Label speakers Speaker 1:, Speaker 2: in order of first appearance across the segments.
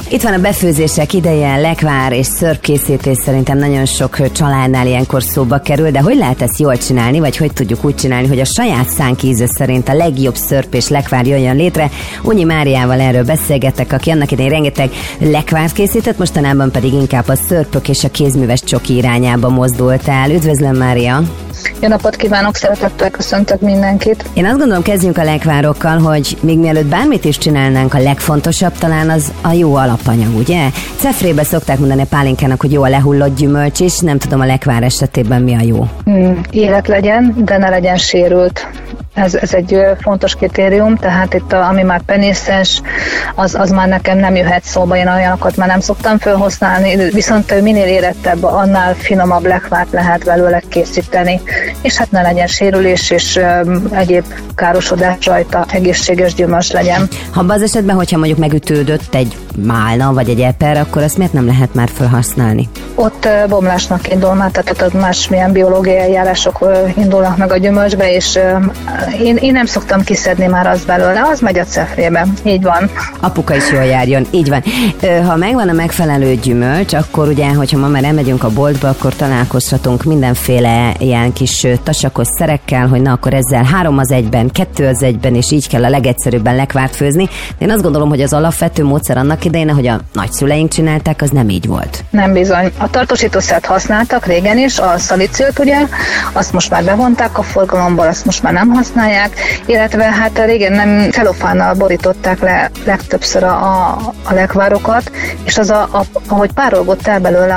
Speaker 1: Itt van a befőzések ideje, lekvár és szörpkészítés szerintem nagyon sok családnál ilyenkor szóba kerül, de hogy lehet ezt jól csinálni, vagy hogy tudjuk úgy csinálni, hogy a saját szánk íze szerint a legjobb szörp és lekvár jöjjön létre. Unyi Máriával erről beszélgetek, aki annak idején rengeteg lekvárt készített, mostanában pedig inkább a szörpök és a kézműves csoki irányába mozdult el. Üdvözlöm, Mária!
Speaker 2: Jó napot kívánok, szeretettel köszöntök mindenkit.
Speaker 1: Én azt gondolom, kezdjünk a lekvárokkal, hogy még mielőtt bármit is csinálnánk, a legfontosabb talán az a jó alapanyag, ugye? Cefrébe szokták mondani a pálinkának, hogy jó a lehullott gyümölcs is, nem tudom a lekvár esetében mi a jó.
Speaker 2: Élet legyen, de ne legyen sérült. Ez egy fontos kritérium, tehát itt ami már penészes, az már nekem nem jöhet szóba, én olyanokat már nem szoktam felhasználni, viszont minél érettebb, annál finomabb lekvárt lehet belőle készíteni, és hát ne legyen sérülés, és egyéb károsodás rajta, egészséges gyümölcs legyen.
Speaker 1: Ha az esetben, hogyha mondjuk megütődött egy málna, vagy egy eper, akkor azt miért nem lehet már felhasználni?
Speaker 2: Ott bomlásnak indul már, tehát ott másmilyen biológiai eljárások indulnak meg a gyümölcsbe, és én nem szoktam kiszedni már azt belőle, az megy a cefrébe. Így van.
Speaker 1: Apuka is jól járjon, így van. Ha megvan a megfelelő gyümölcs, akkor ugye, hogyha ma már elmegyünk a boltba, akkor találkozhatunk mindenféle ilyen kis tasakos szerekkel, hogy na akkor ezzel 3 az 1-ben, 2 az 1-ben, és így kell a legegyszerűbben lekvárt főzni. Én azt gondolom, hogy az alapvető módszer annak idején, ahogy a nagyszüleink csinálták, az nem így volt. Nem
Speaker 2: bizony. A tartósítószert használtak régen is, a szalicilt ugye, azt most már bevonták a forgalomból, azt most már nem használják, illetve hát régen nem celofánnal borították le legtöbbször a lekvárokat, és az ahogy párolgott el belőle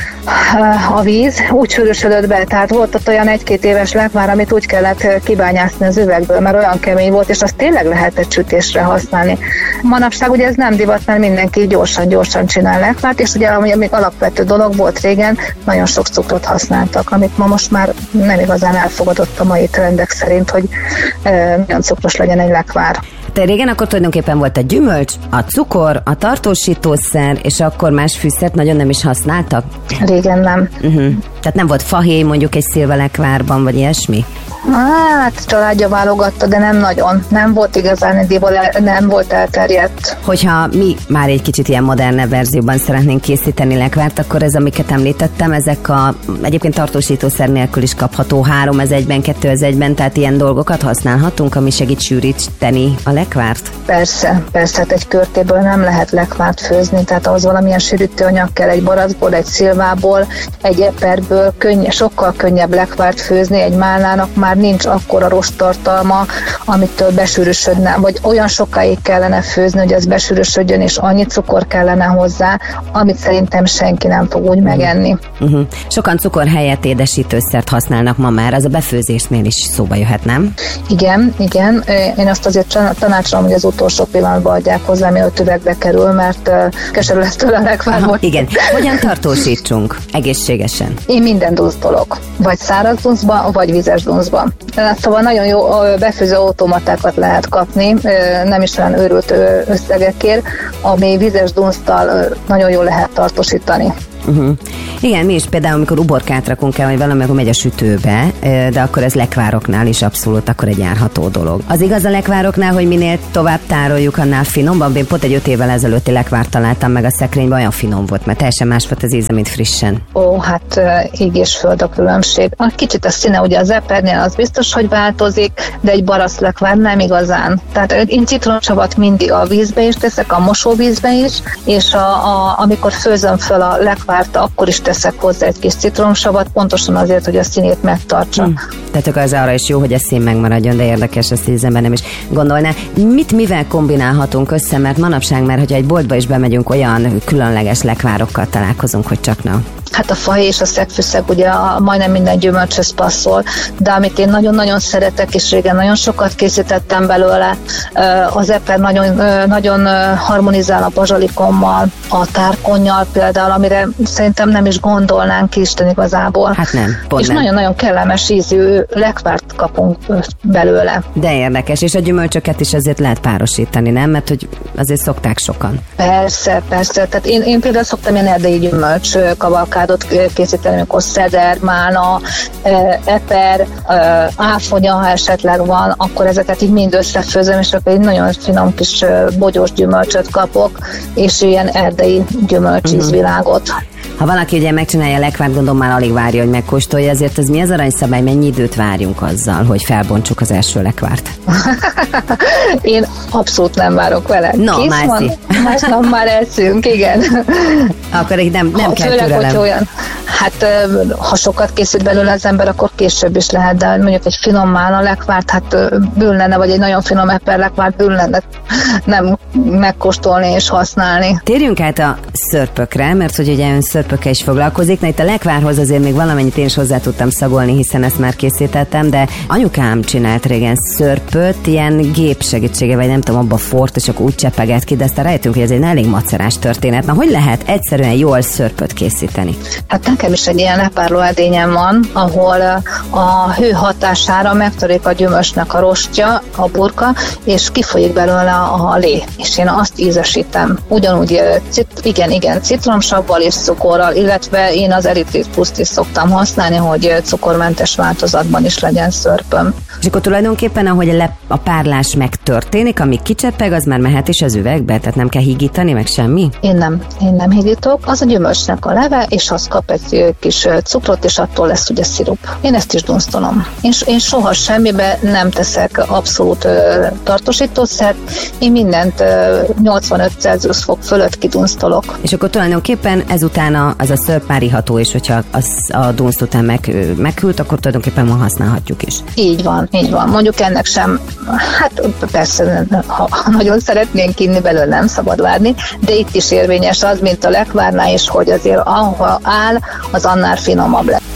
Speaker 2: a víz, úgy sűrűsödött be, tehát volt ott olyan 1-2 éves lekvár, amit úgy kellett kibányászni az üvegből, mert olyan kemény volt, és azt tényleg lehetett sütésre használni. Manapság ugye ez nem divat, mert mindenki gyorsan csinál lekvárt, és ugye ami alapvető dolog volt régen, nagyon sok cukrot használtak, amit ma most már nem igazán elfogadott a mai trendek szerint, hogy milyen cukros legyen egy lekvár.
Speaker 1: De régen akkor tulajdonképpen volt a gyümölcs, a cukor, a tartósítószer, és akkor más fűszert nagyon nem is használtak?
Speaker 2: Régen nem.
Speaker 1: Tehát nem volt fahéj mondjuk egy szilvalekvárban, vagy ilyesmi?
Speaker 2: Hát családja válogatta, de nem nagyon. Nem volt igazán, nem volt elterjedt.
Speaker 1: Hogyha mi már egy kicsit ilyen modernebb verzióban szeretnénk készíteni lekvárt, akkor ez, amiket említettem, ezek egyébként tartósítószer nélkül is kapható 3 az 1-ben, 2 az 1-ben, tehát ilyen dolgokat használhatunk, ami segít sűríteni a lekvárt?
Speaker 2: Persze, hát egy körtéből nem lehet lekvárt főzni, tehát ahhoz valamilyen sűrítőanyag kell, egy barackból, egy szilvából, egy eperből, sokkal könnyebb lekvárt főzni, egy málnának már nincs akkora rosttartalma, amitől besűrűsödne, vagy olyan sokáig kellene főzni, hogy az besűrűsödjön, és annyi cukor kellene hozzá, amit szerintem senki nem fog úgy megenni.
Speaker 1: Sokan cukor helyett édesítőszert használnak ma már, az a befőzésnél is szóba jöhet, nem?
Speaker 2: Igen. Én azt azért tanácsolom, hogy az utolsó pillanatban adják hozzá, mielőtt üvegbe kerül, mert keserű lesz tőle a lekvár.
Speaker 1: Igen. Hogyan tartósítsunk egészségesen?
Speaker 2: Én minden dunsztolok. Vagy száraz dunszba, vagy vízes dunszba. Szóval nagyon jó befőző automatákat lehet kapni, nem is olyan őrült összegekért, ami vízes dunsztal nagyon jól lehet tartósítani.
Speaker 1: Igen, mi is például, amikor uborkát rakunk el, vagy valami, akkor megy a sütőbe, de akkor ez lekvároknál is abszolút akkor egy járható dolog. Az igaz a lekvároknál, hogy minél tovább tároljuk, annál finomban. Én pont egy 5 évvel ezelőtti lekvárt találtam meg a szekrényben, olyan finom volt, mert teljesen más volt az íze, mint frissen.
Speaker 2: Hát ég és föld a különbség. Kicsit a színe ugye az epernél az biztos, hogy változik, de egy barasz lekvár nem igazán. Tehát én citromsavat mindig a vízbe is teszek, a mosóvízbe is, és amikor főzöm föl a lekvárt, akkor is teszek hozzá egy kis citromsavat, pontosan azért, hogy a színét megtartsa.
Speaker 1: Tehát az arra is jó, hogy a szín megmaradjon, de érdekes, ezt az ember nem is gondolná. Mivel kombinálhatunk össze, mert manapság már, hogyha egy boltba is bemegyünk, olyan különleges lekvárokkal találkozunk, hogy csak nem.
Speaker 2: Hát a fahéj és a szegfűszeg ugye majdnem minden gyümölcshöz passzol, de amit én nagyon-nagyon szeretek, és régen nagyon sokat készítettem belőle, az eper nagyon harmonizál a bazsalikommal, a tárkonnyal például, amire szerintem nem is gondolnánk Isten igazából.
Speaker 1: Hát nem,
Speaker 2: és nagyon-nagyon kellemes ízű lekvárt kapunk belőle.
Speaker 1: De érdekes, és a gyümölcsöket is azért lehet párosítani, nem? Mert hogy azért szokták sokan.
Speaker 2: Persze. Tehát én például szoktam ilyen erdei gyümölcs kavalkát salátát készíteni, amikor szeder, málna, eper, áfonya, ha esetleg van, akkor ezeket így mind összefőzöm, és akkor egy nagyon finom kis bogyós gyümölcsöt kapok, és ilyen erdei gyümölcsízvilágot.
Speaker 1: Ha valaki ugye megcsinálja a lekvárt, gondolom már alig várja, hogy megkóstolja, ezért ez mi az aranyszabály, mennyi időt várjunk azzal, hogy felbontsuk az első lekvárt?
Speaker 2: Én abszolút nem várok vele.
Speaker 1: No,
Speaker 2: kész van, másnap már eszünk, igen.
Speaker 1: Akkor nem kell türelem.
Speaker 2: Olyan, hát ha sokat készít belőle az ember, akkor később is lehet, de mondjuk egy finom málna lekvárt, hát bűn lenne, vagy egy nagyon finom eper lekvárt bűn lenne nem megkóstolni és használni.
Speaker 1: Térjünk át a szörpökre, mert hogy ugye ön szörpökkel is foglalkozik. Na itt a lekvárhoz azért még valamennyit én is hozzá tudtam szagolni, hiszen ezt már készítettem, de anyukám csinált régen szörpöt, ilyen gép segítsége, vagy nem tudom, abba fort, és akkor úgy csepeget ki, de aztán rájöttünk, hogy ez egy elég macerás történet. Na, hogy lehet egyszerűen jól szörpöt készíteni?
Speaker 2: Hát nekem is egy ilyen lepárló edényem van, ahol a hő hatására megtörik a gyümölcsnek a rostja, a burka, és kifolyik belőle a lé. És én azt ízesítem. Ugyanúgy igen, citromsabbal és cukorral, illetve én az eritrit puszt is szoktam használni, hogy cukormentes változatban is legyen szörpöm.
Speaker 1: És akkor tulajdonképpen, ahogy a párlás megtörténik, amíg kicsepeg, az már mehet is az üvegbe? Tehát nem kell hígítani, meg semmi?
Speaker 2: Én nem hígítok. Az a gyümölcsnek a leve, és az kap egy kis cukrot, és attól lesz ugye szirup. Én ezt is dunsztolom. Én soha semmibe nem teszek abszolút tartósítószert. Én mindent 85 Celsius fok fölött kidunsztolok.
Speaker 1: És akkor tulajdonképpen ezután az a szörp már iható, és hogyha a dunszt után meghűlt, akkor tulajdonképpen ma használhatjuk is.
Speaker 2: Így van. Mondjuk ennek sem, hát persze, ha nagyon szeretnénk inni belőle, nem szabad várni, de itt is érvényes az, mint a lekvárnál is, hogy azért ahol áll, az annál finomabb lesz.